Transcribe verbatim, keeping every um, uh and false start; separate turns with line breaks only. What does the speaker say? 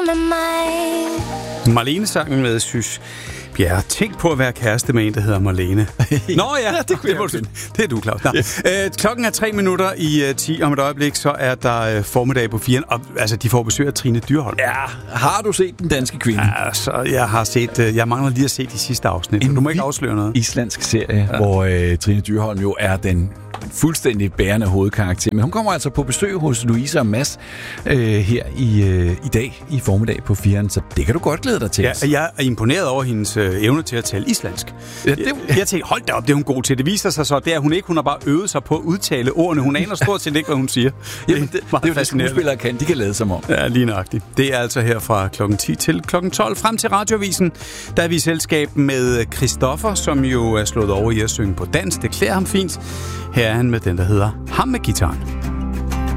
med mig.
Marlene-sangen med Sys Bjerre. Tænk på at være kæreste med en, der hedder Marlene. Nå ja,
ja det,
det,
det,
du, det er du, Claus. Yes. Øh, klokken er tre minutter i uh, ti. Om et øjeblik, så er der uh, formiddag på firen. Og, altså, de får besøg af Trine Dyrholm.
Ja, har du set Den Danske Kvinde?
Ja, altså, jeg har set, uh, jeg mangler lige at se de sidste afsnit. En du må ikke afsløre noget.
Islandsk serie, ja. hvor uh, Trine Dyrholm jo er den fuldstændig bærende hovedkarakter. Men hun kommer altså på besøg hos Louise og Mads øh, her i, øh, i dag i formiddag på firen, så det kan du godt glæde dig til.
Ja, jeg er imponeret over hendes øh, evne til at tale islandsk. Ja, det, jeg, jeg tænkte, hold da op, det er hun god til. Det viser sig så, det er hun ikke. Hun har bare øvet sig på at udtale ordene. Hun aner stort set ikke, hvad hun siger.
Jamen, det, det, det er jo det, skuespillere kan. De kan lade som om.
Ja, lige nøjagtigt. Det er altså her fra klokken ti til klokken tolv frem til Radioavisen. Der er vi i selskab med Christoffer, som jo er slået over i at synge på dans. Det klæder ham fint. Her er han med den, der hedder Ham med gitaren.